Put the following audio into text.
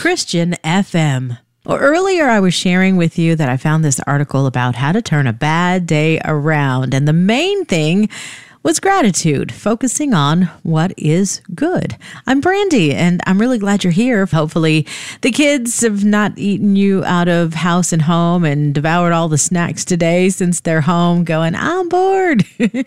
Christian FM. Well, earlier I was sharing with you that I found this article about how to turn a bad day around. And the main thing was gratitude, focusing on what is good. I'm Brandy, and I'm really glad you're here. Hopefully the kids have not eaten you out of house and home and devoured all the snacks today since they're home going, I'm bored.